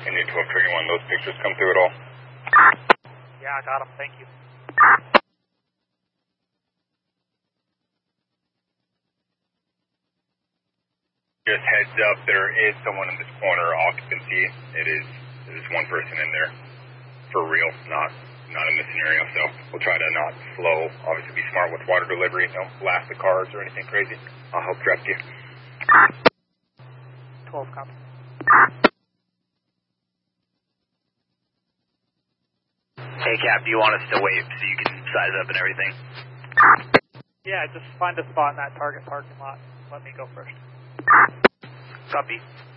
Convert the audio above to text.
Can you 1231, those pictures come through at all? Yeah, I got them. Thank you. Just heads up, there is someone in this corner, occupancy. It is one person in there. For real, not in this scenario, so we'll try to not slow. Obviously be smart with water delivery, don't blast the cars or anything crazy. I'll help direct you. 12 copy. Hey Cap, do you want us to wait so you can size up and everything? Yeah, just find a spot in that target parking lot. Let me go first. Copy.